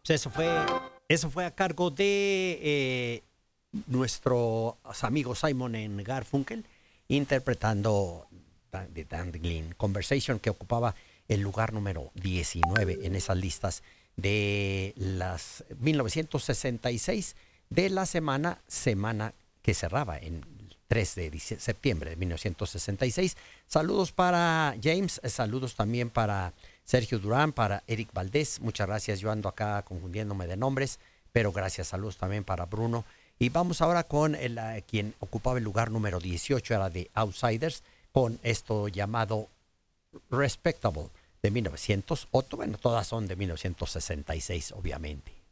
Pues eso fue a cargo de nuestros amigos Simon and Garfunkel interpretando The Dangling Conversation, que ocupaba el lugar número 19 en esas listas de las 1966 de la semana que cerraba en 3 de septiembre de 1966. Saludos para James, saludos también para Sergio Durán, para Eric Valdés. Muchas gracias, yo ando acá confundiéndome de nombres, pero gracias, saludos también para Bruno. Y vamos ahora con quien ocupaba el lugar número 18, era de Outsiders, con esto llamado Respectable de 1908. Bueno, todas son de 1966, obviamente.